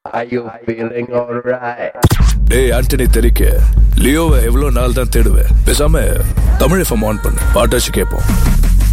Are you feeling alright? டேய் ஆண்டனி தெரிக்க லியோவை எவ்வளவு நாள் தான் தேடுவேன். பேசாம தமிழ் எஃப்எம் ஆன் பண்ணு, பாட்டாச்சு கேட்போம்.